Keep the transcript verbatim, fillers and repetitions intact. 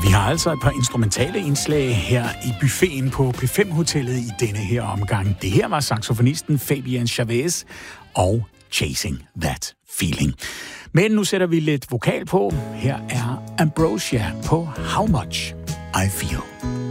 Vi har altså et par instrumentale indslag her i buffeten på P fem Hotellet i denne her omgang. Det her var saxofonisten Fabian Chavez og Chasing That Feeling. Men nu sætter vi lidt vokal på. Her er Ambrosia på How Much I Feel.